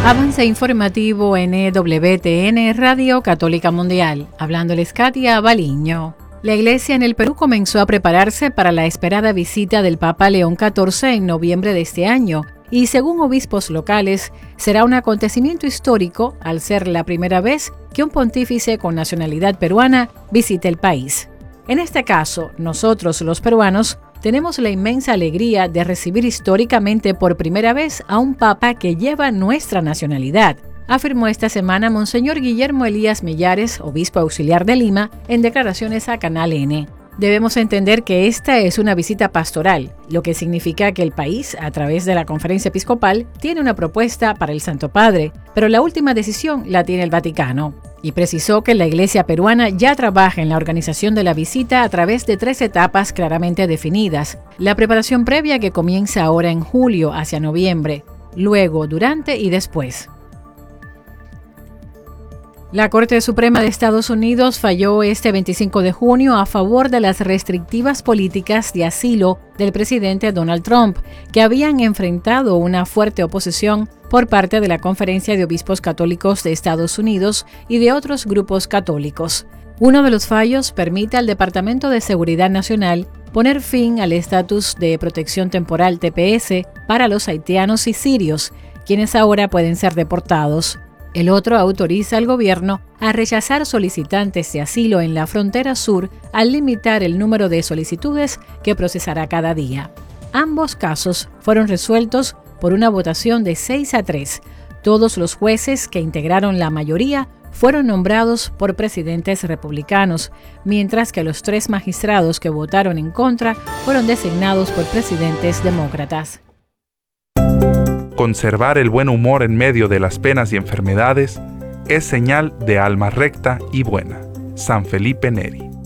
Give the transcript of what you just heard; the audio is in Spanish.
Avance informativo NWTN Radio Católica Mundial. Hablándoles Katia Baliño. La Iglesia en el Perú comenzó a prepararse para la esperada visita del Papa León XIV en noviembre de este año y, según obispos locales, será un acontecimiento histórico al ser la primera vez que un pontífice con nacionalidad peruana visite el país. En este caso, nosotros los peruanos tenemos la inmensa alegría de recibir históricamente por primera vez a un papa que lleva nuestra nacionalidad, afirmó esta semana Monseñor Guillermo Elías Millares, obispo auxiliar de Lima, en declaraciones a Canal N. Debemos entender que esta es una visita pastoral, lo que significa que el país, a través de la Conferencia Episcopal, tiene una propuesta para el Santo Padre, pero la última decisión la tiene el Vaticano. Y precisó que la Iglesia peruana ya trabaja en la organización de la visita a través de 3 etapas claramente definidas. La preparación previa, que comienza ahora en julio hacia noviembre, luego, durante y después. La Corte Suprema de Estados Unidos falló este 25 de junio a favor de las restrictivas políticas de asilo del presidente Donald Trump, que habían enfrentado una fuerte oposición por parte de la Conferencia de Obispos Católicos de Estados Unidos y de otros grupos católicos. Uno de los fallos permite al Departamento de Seguridad Nacional poner fin al estatus de protección temporal TPS para los haitianos y sirios, quienes ahora pueden ser deportados. El otro autoriza al gobierno a rechazar solicitantes de asilo en la frontera sur al limitar el número de solicitudes que procesará cada día. Ambos casos fueron resueltos por una votación de 6-3. Todos los jueces que integraron la mayoría fueron nombrados por presidentes republicanos, mientras que los 3 magistrados que votaron en contra fueron designados por presidentes demócratas. Conservar el buen humor en medio de las penas y enfermedades es señal de alma recta y buena. San Felipe Neri.